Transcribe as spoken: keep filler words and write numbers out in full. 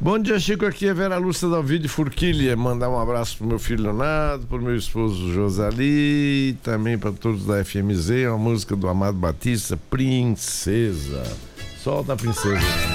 Bom dia, Chico, aqui é Vera Lúcia da Alvide Furquilha. Mandar um abraço pro meu filho Leonardo, pro meu esposo Josali, também para todos da F M Z, uma música do Amado Batista, Princesa. Solta a princesa.